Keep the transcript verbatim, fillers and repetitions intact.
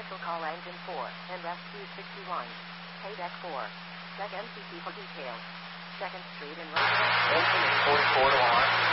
Vehicle call engine four and rescue sixty-one. Pay deck four. Check M C C for details. second Street in Roosevelt. Engine is forty-four to alarm.